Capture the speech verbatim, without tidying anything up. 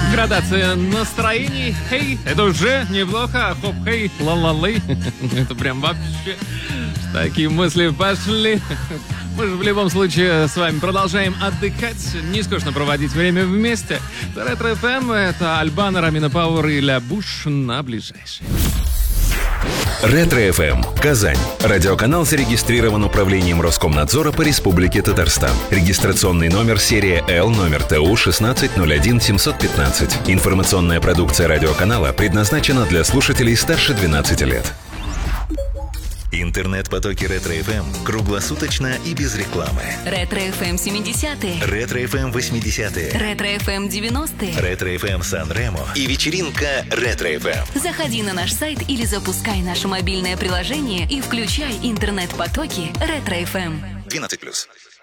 Градация настроений. Хей, это уже неплохо. Хоп, хей, ла-ла-лей. Это прям вообще... Такие мысли пошли. Мы же в любом случае с вами продолжаем отдыхать, не скучно проводить время вместе. Ретро-эф эм — это Альбана, Рамина Пауэр и Ля Буш на ближайшее. Ретро-эф эм. Казань. Радиоканал зарегистрирован управлением Роскомнадзора по Республике Татарстан. Регистрационный номер серия Л, номер Т У шестнадцать ноль один семьсот пятнадцать. Информационная продукция радиоканала предназначена для слушателей старше двенадцати лет. Интернет-потоки Ретро-эф эм круглосуточно и без рекламы. Ретро-эф эм семидесятые. Ретро-эф эм восьмидесятые. Ретро-эф эм девяностые. Ретро-эф эм Сан-Ремо и вечеринка Ретро-эф эм. Заходи на наш сайт или запускай наше мобильное приложение и включай интернет-потоки Ретро-эф эм. двенадцать плюс.